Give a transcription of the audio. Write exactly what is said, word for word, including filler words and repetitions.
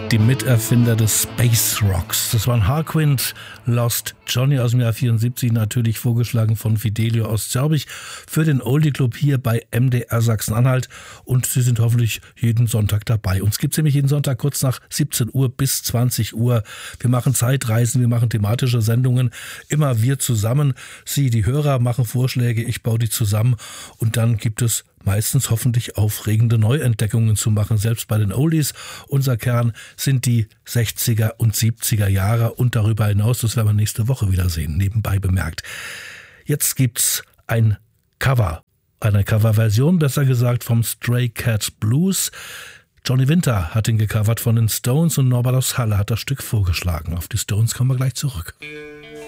die Miterfinder des Space Rocks. Das waren Harquint, Lost Johnny aus dem Jahr vierundsiebzig, natürlich vorgeschlagen von Fidelio aus Zärbich für den Oldie Club hier bei M D R Sachsen-Anhalt. Und Sie sind hoffentlich jeden Sonntag dabei. Uns gibt es nämlich jeden Sonntag kurz nach siebzehn Uhr bis zwanzig Uhr. Wir machen Zeitreisen, wir machen thematische Sendungen. Immer wir zusammen. Sie, die Hörer, machen Vorschläge, ich baue die zusammen. Und dann gibt es meistens hoffentlich aufregende Neuentdeckungen zu machen, selbst bei den Oldies. Unser Kern sind die sechziger und siebziger Jahre und darüber hinaus, das werden wir nächste Woche wieder sehen, nebenbei bemerkt. Jetzt gibt's ein Cover, eine Coverversion, besser gesagt, vom Stray Cat Blues. Johnny Winter hat ihn gecovert von den Stones und Norbert aus Halle hat das Stück vorgeschlagen. Auf die Stones kommen wir gleich zurück.